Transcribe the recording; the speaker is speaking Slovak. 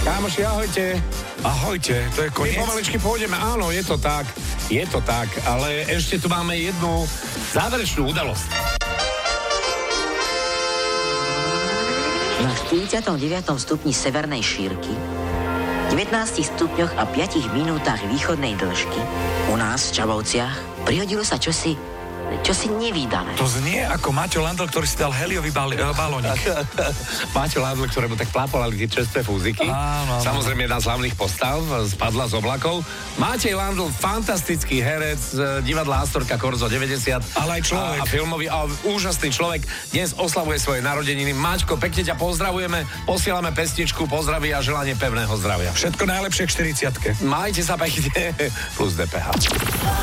Kámoši, ahojte. Ahojte, to je My koniec. pomaličky pôjdeme, áno, je to tak, ale ešte tu máme jednu záverečnú udalosť. Na 49. stupni severnej šírky, 19 stupňoch a 5 minútach východnej dĺžky, u nás v Čabovciach prihodilo sa čosi nevídané. To znie ako Maťo Landl, ktorý si dal heliový balónik. Máte Ládl, ktorému tak plápolali tie čerstvé fúziky. Áno. Samozrejme jedna z hlavných postav spadla z oblakov. Matej Landl, fantastický herec, divadla Astorka Korzo 90. Ale aj človek. A filmový, a úžasný človek. Dnes oslavuje svoje narodeniny. Maťko, pekne ťa pozdravujeme, posielame pestičku, pozdraví a želanie pevného zdravia. Všetko najlepšie k 40-ke. Majte sa pekne, plus DPH.